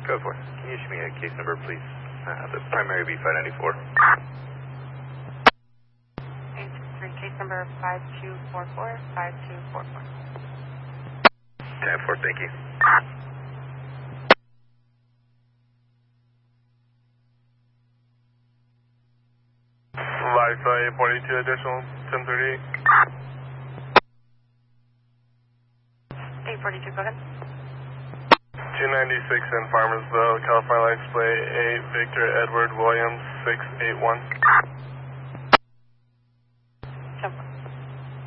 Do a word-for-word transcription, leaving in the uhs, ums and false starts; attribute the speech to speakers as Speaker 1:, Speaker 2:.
Speaker 1: Go for it. Can you issue me a case number, please? Uh, the primary V five ninety-four.
Speaker 2: eight six three, case number five two four four, five two four four.
Speaker 1: ten four, thank you.
Speaker 3: Live eight forty-two, additional ten thirty-eight.
Speaker 2: eight forty-two, go ahead.
Speaker 3: two ninety-six in Farmersville, California, license plate eight Victor Edward Williams six eight one.